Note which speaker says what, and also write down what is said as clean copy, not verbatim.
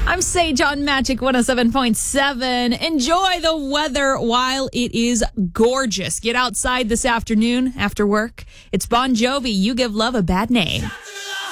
Speaker 1: I'm Sage on Magic 107.7. Enjoy the weather while it is gorgeous. Get outside this afternoon after work. It's Bon Jovi, You Give Love a Bad Name.